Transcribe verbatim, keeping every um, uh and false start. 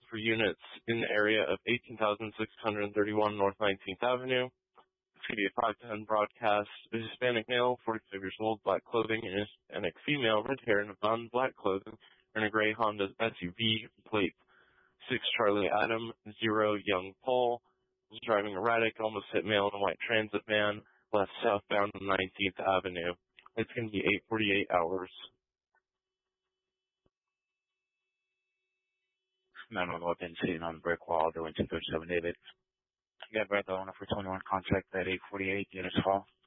for units in the area of eighteen thousand six hundred thirty-one North nineteenth Avenue. It's going to be a five to ten broadcast. A Hispanic male, forty-five years old, black clothing, and a Hispanic female, red hair and non-black clothing, in a gray Honda S U V, plate six Charlie Adam, zero Young Paul, was driving erratic, almost hit male in a white transit van, left southbound on nineteenth Avenue. It's going to be eight forty-eight hours. Man will go up and sitting on the brick wall doing two thirty-seven David. You got Brett, the owner for twenty-one, contact at eight forty-eight, units call.